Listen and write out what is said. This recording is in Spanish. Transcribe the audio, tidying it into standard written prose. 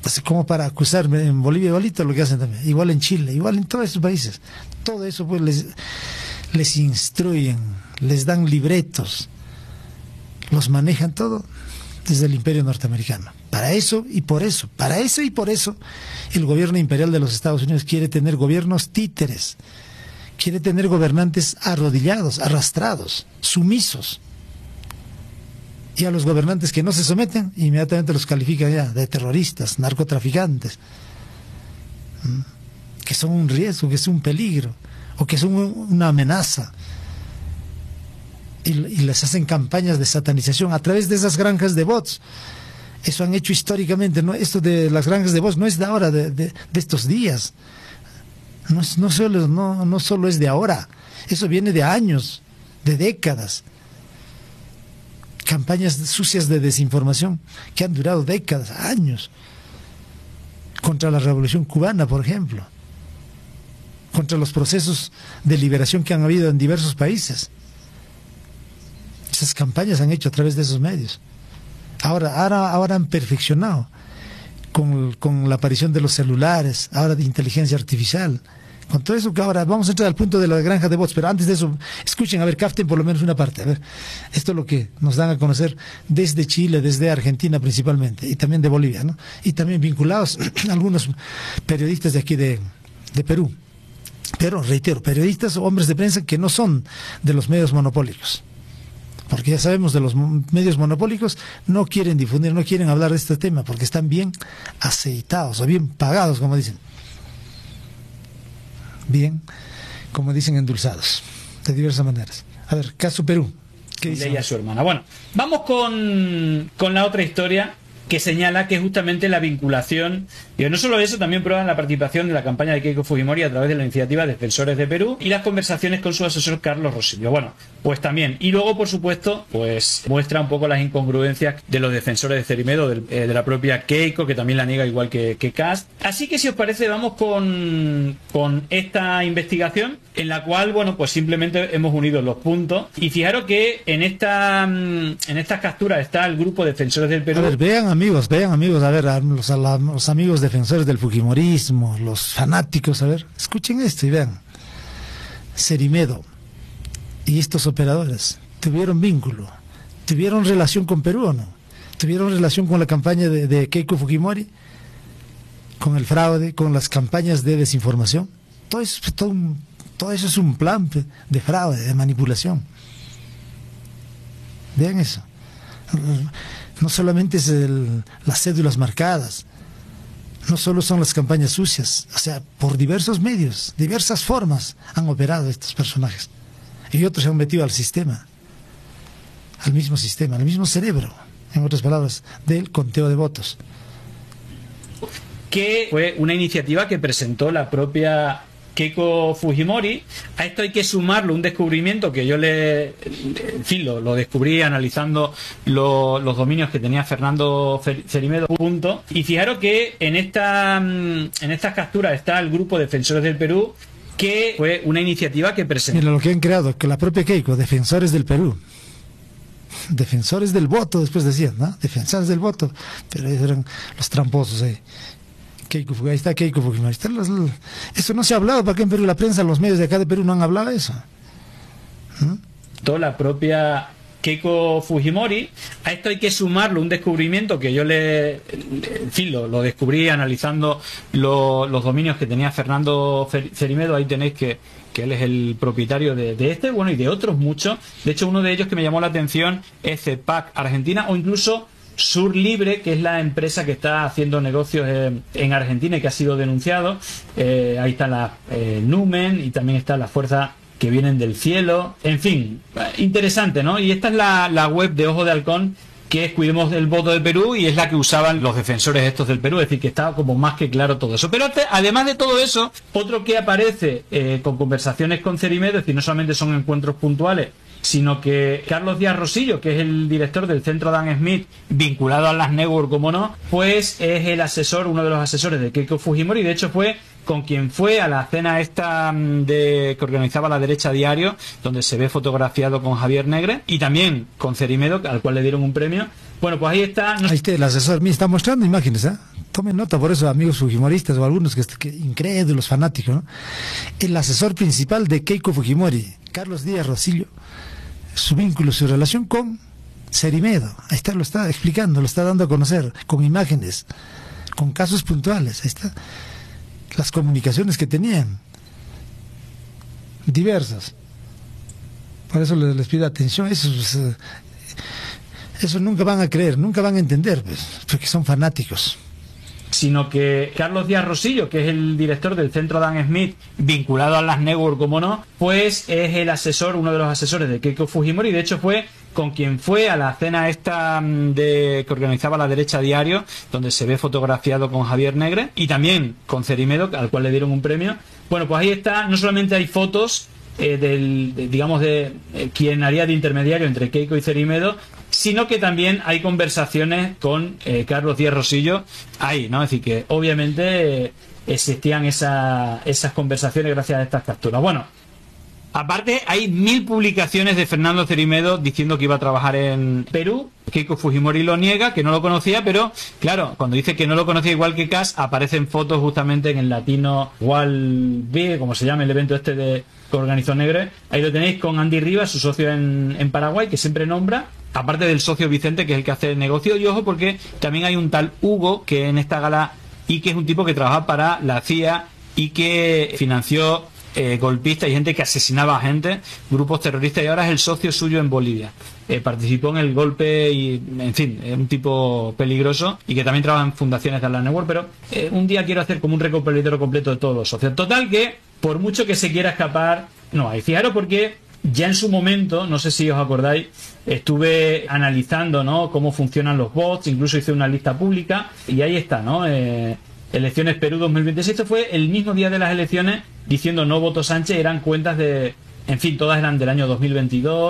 Así como para acusarme en Bolivia, igualito lo que hacen también, igual en Chile, igual en todos esos países. Todo eso pues les instruyen, les dan libretos, los manejan todo desde el Imperio norteamericano. Para eso y por eso, el gobierno imperial de los Estados Unidos quiere tener gobiernos títeres, quiere tener gobernantes arrodillados, arrastrados, sumisos. Y a los gobernantes que no se someten, inmediatamente los califica ya de terroristas, narcotraficantes, que son un riesgo, que son un peligro, o que son una amenaza. Y les hacen campañas de satanización a través de esas granjas de bots. Eso han hecho históricamente, ¿no? Esto de las granjas de bots no es de ahora, de estos días. No solo es de ahora, eso viene de años, de décadas. Campañas sucias de desinformación que han durado décadas, años, contra la Revolución Cubana, por ejemplo, contra los procesos de liberación que han habido en diversos países. Esas campañas han hecho a través de esos medios. Ahora han perfeccionado con la aparición de los celulares, ahora de inteligencia artificial. Con todo eso que ahora vamos a entrar al punto de la granja de bots, pero antes de eso, escuchen, a ver, capten por lo menos una parte. A ver, esto es lo que nos dan a conocer desde Chile, desde Argentina principalmente, y también de Bolivia, ¿no? Y también vinculados algunos periodistas de aquí de Perú. Pero, reitero, periodistas o hombres de prensa que no son de los medios monopólicos. Porque ya sabemos de los medios monopólicos, no quieren difundir, no quieren hablar de este tema, porque están bien aceitados o bien pagados, como dicen. Bien, como dicen, endulzados, de diversas maneras. A ver, caso Perú. ¿Qué dice ella, su hermana? Bueno, vamos con la otra historia que señala que justamente la vinculación, y no solo eso, también prueban la participación de la campaña de Keiko Fujimori a través de la iniciativa Defensores de Perú y las conversaciones con su asesor Carlos Rosillo. Bueno, pues también. Y luego, por supuesto, pues muestra un poco las incongruencias de los defensores de Cerimedo, de la propia Keiko, que también la niega igual que Kast. Así que, si os parece, vamos con esta investigación, en la cual, bueno, pues simplemente hemos unido los puntos. Y fijaros que en estas capturas está el grupo Defensores del Perú. A ver, vean amigos, a ver, a los amigos defensores del fujimorismo, los fanáticos, a ver, escuchen esto y vean. Cerimedo y estos operadores tuvieron vínculo, tuvieron relación con Perú, ¿o no? Tuvieron relación con la campaña de Keiko Fujimori, con el fraude, con las campañas de desinformación. Todo eso es un plan de fraude, de manipulación. Vean eso. No solamente es las cédulas marcadas, no solo son las campañas sucias, o sea, por diversos medios, diversas formas han operado estos personajes. Y otros se han metido al sistema, al mismo cerebro, en otras palabras, del conteo de votos. Que fue una iniciativa que presentó la propia Keiko Fujimori. A esto hay que sumarlo un descubrimiento que yo lo descubrí analizando los dominios que tenía Fernando Cerimedo. Y fijaros que en estas capturas está el grupo Defensores del Perú, que fue una iniciativa que presentó. Mira lo que han creado, que la propia Keiko, Defensores del Perú. Defensores del voto, después decían, ¿no? Defensores del voto, pero eran los tramposos ahí. Ahí está Keiko Fujimori. Eso no se ha hablado para que en Perú, la prensa, los medios de acá de Perú no han hablado de eso. La propia Keiko Fujimori. A esto hay que sumarlo un descubrimiento que yo lo descubrí analizando los dominios que tenía Fernando Cerimedo. Ahí tenéis que él es el propietario de este, bueno, y de otros muchos. De hecho, uno de ellos que me llamó la atención es CEPAC Argentina, o incluso Sur Libre, que es la empresa que está haciendo negocios en Argentina y que ha sido denunciado. Ahí está la Numen, y también está la Fuerza que vienen del cielo. En fin, interesante, ¿no? Y esta es la web de Ojo de Halcón, que es Cuidemos el Voto de Perú, y es la que usaban los defensores estos del Perú. Es decir, que estaba como más que claro todo eso. Pero además de todo eso, otro que aparece con conversaciones con Cerimedo, es decir, no solamente son encuentros puntuales, sino que Carlos Díaz Rosillo, que es el director del Centro Dan Smith, vinculado a las network, como no, pues es el asesor, uno de los asesores de Keiko Fujimori. De hecho, fue con quien fue a la cena esta que organizaba la derecha diario, donde se ve fotografiado con Javier Negre, y también con Cerimedo, al cual le dieron un premio. Bueno, pues ahí está. Ahí está el asesor, me está mostrando imágenes, ¿eh? Tomen nota, por eso, amigos fujimoristas o algunos que incrédulos, fanáticos, ¿no? El asesor principal de Keiko Fujimori, Carlos Díaz Rosillo, su vínculo, su relación con Cerimedo, ahí está, lo está explicando, lo está dando a conocer, con imágenes, con casos puntuales, ahí está. Las comunicaciones que tenían, diversas. Por eso les pido atención, eso nunca van a creer, nunca van a entender, pues, porque son fanáticos. Sino que Carlos Díaz Rosillo, que es el director del Centro Dan Smith, vinculado a las network, como no, pues es el asesor, uno de los asesores de Keiko Fujimori. De hecho fue con quien fue a la cena esta que organizaba la derecha diario, donde se ve fotografiado con Javier Negre, y también con Cerimedo, al cual le dieron un premio. Bueno, pues ahí está, no solamente hay fotos de quien haría de intermediario entre Keiko y Cerimedo, sino que también hay conversaciones con Carlos Díaz Rosillo ahí, ¿no? Es decir, que obviamente existían esas conversaciones gracias a estas capturas. Bueno, aparte hay 1000 publicaciones de Fernando Cerimedo diciendo que iba a trabajar en Perú. Keiko Fujimori lo niega, que no lo conocía, pero claro, cuando dice que no lo conocía igual que Kass, aparecen fotos justamente en el Latino Wall B, como se llama el evento este que organizó Negre. Ahí lo tenéis con Andy Rivas, su socio en Paraguay, que siempre nombra, aparte del socio Vicente, que es el que hace el negocio. Y ojo, porque también hay un tal Hugo, que en esta gala, y que es un tipo que trabaja para la CIA y que financió golpistas y gente que asesinaba a gente, grupos terroristas, y ahora es el socio suyo en Bolivia. Participó en el golpe y, en fin, es un tipo peligroso y que también trabaja en fundaciones de la network, pero un día quiero hacer como un recopilatorio completo de todos los socios. Total que, por mucho que se quiera escapar, no hay. Fijaros porque ya en su momento, no sé si os acordáis, estuve analizando, ¿no?, cómo funcionan los bots, incluso hice una lista pública y ahí está, ¿no? Elecciones Perú 2026, esto fue el mismo día de las elecciones, diciendo no voto Sánchez, eran cuentas de, en fin, todas eran del año 2022.